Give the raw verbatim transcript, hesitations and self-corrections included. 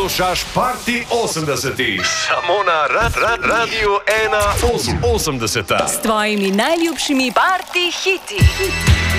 Poslušaš Party osemdesetih. Samo na rad, rad, Radio ena osemdeset. S tvojimi najljubšimi party hiti.